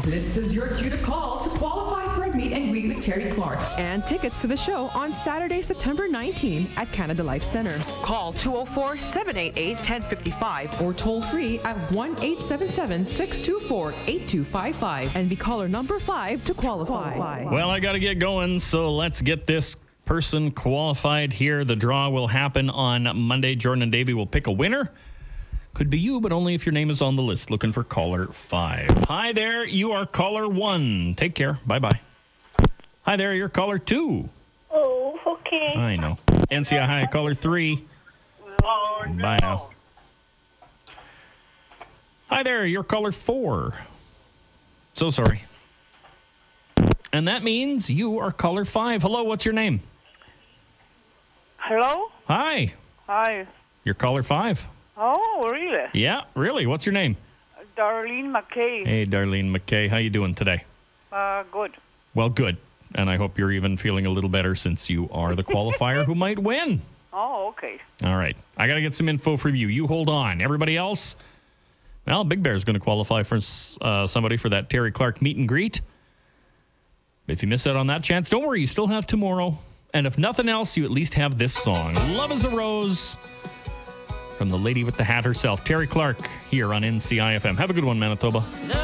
This is your cue to call to qualify for a meet and greet with Terry Clark. And tickets to the show on Saturday, September 19 at Canada Life Centre. Call 204-788-1055 or toll free at 1-877-624-8255 and be caller number 5 to qualify. Well, I got to get going, so let's get this person qualified here. The draw will happen on Monday. Jordan and Davey will pick a winner. Could be you, but only if your name is on the list. Looking for caller 5. Hi there, you are caller 1. Take care. Bye-bye. Hi there, you're caller 2. Oh, okay. I know. NCI, hi, caller 3. Oh, no. Bye now. Hi there, you're caller 4. So sorry. And that means you are caller 5. Hello, what's your name? Hello? Hi. Hi. You're caller 5. Oh, really? Yeah, really. What's your name? Darlene McKay. Hey, Darlene McKay. How you doing today? Good. Well, good. And I hope you're even feeling a little better since you are the qualifier who might win. Oh, okay. All right. I got to get some info from you. You hold on. Everybody else? Well, Big Bear's going to qualify for somebody for that Terry Clark meet and greet. If you miss out on that chance, don't worry. You still have tomorrow. And if nothing else, you at least have this song. Love is a Rose. From the lady with the hat herself, Terry Clark, here on NCIFM. Have a good one, Manitoba.